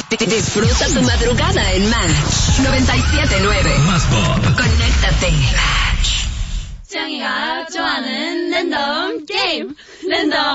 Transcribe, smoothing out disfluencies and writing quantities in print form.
Disfruta tu madrugada en Match 97.9. Más pop. Conéctate. Match. 짱이가 좋아하는 랜덤 게임. 랜덤